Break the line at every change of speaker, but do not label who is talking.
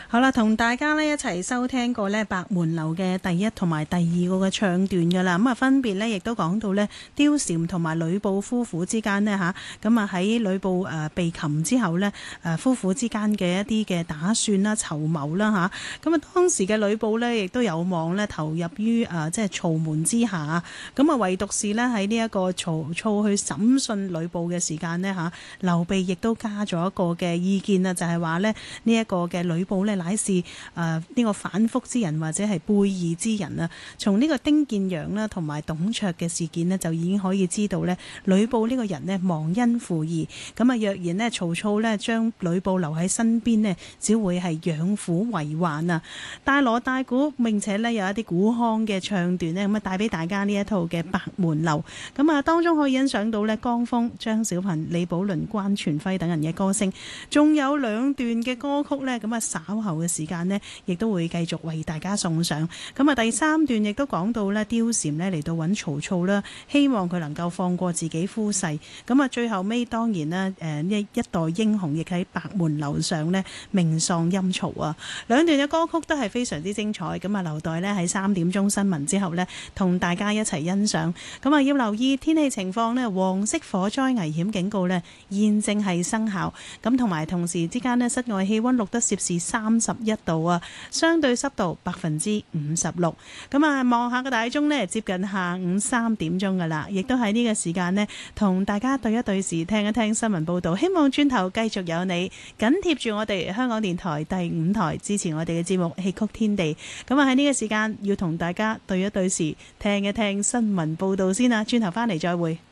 好啦，同大家呢一齊收聽過呢白門樓嘅第一同埋第二個嘅唱段噶啦，咁啊分別呢亦都講到呢貂蟬同埋呂布夫婦之間呢吓，咁啊喺呂布被擒之後呢，夫婦之間嘅一啲嘅打算啦、籌謀啦吓，咁啊當時嘅呂布呢亦都有望呢投入於即係曹門之下，咁啊唯獨是呢喺呢一個曹操去審訊呂布嘅時間呢吓，劉備亦都加咗一個嘅意見啊，就係話呢呢一個嘅呂布呢乃是呢個反覆之人或者係背義之人啊！從呢個丁建陽啦同埋董卓嘅事件呢，就已經可以知道呢呂布呢個人呢忘恩負義。咁啊，若然呢曹操呢將呂布留喺身邊呢，只會係養虎為患啊！大鑼大鼓，並且呢有一啲古腔嘅唱段呢，咁啊帶俾大家呢一套嘅白門樓。咁啊，當中可以欣賞到呢江峰、張小萍、李寶倫、關傳輝等人嘅歌聲，仲有兩段嘅歌曲呢。咁啊稍後嘅時間呢，亦都會繼續為大家送上。咁啊，第三段亦都講到呢貂蟬呢嚟到揾曹操啦，希望佢能夠放過自己夫婿。咁啊，最後尾當然啦，一代英雄亦喺白門樓上呢命喪陰曹啊！兩段嘅歌曲都係非常之精彩。咁啊，留待呢喺3點鐘新聞之後呢，同大家一齊欣賞。咁啊，要留意天氣情況呢，黃色火災危險警告呢現正係生效。咁同埋同時之間呢，室外氣溫錄得攝氏31度啊，相對濕度56%。咁啊，望下個大鐘呢，接近下午3點鐘噶啦，亦都喺呢個時間呢，同大家對一對時，聽一聽新聞報道。希望轉頭繼續有你緊貼住我哋香港電台第5台支持我哋嘅節目《戲曲天地》。咁啊，喺呢個時間要同大家對一對時，聽一聽新聞報道先啦。轉頭翻嚟再會。